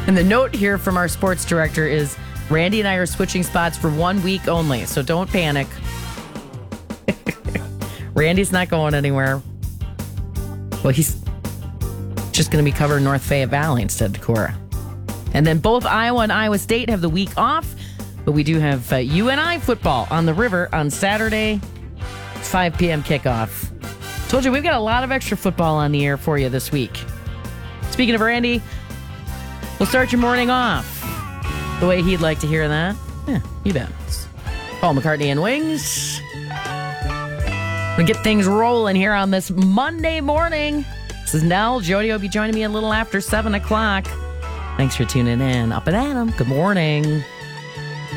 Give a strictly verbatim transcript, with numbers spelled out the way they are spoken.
And the note here from our sports director is Randy and I are switching spots for one week only, so don't panic. Randy's not going anywhere. Well, he's just going to be covering North Fayette Valley instead of Decorah. And then both Iowa and Iowa State have the week off, but we do have uh, U N I football on the river on Saturday, five p.m. kickoff. Told you, we've got a lot of extra football on the air for you this week. Speaking of Randy, we'll start your morning off the way he'd like to hear that. Yeah, you bet. Paul McCartney and Wings. We get things rolling here on this Monday morning. This is Nell. Jody will be joining me a little after seven o'clock. Thanks for tuning in. Up and Adam. Good morning.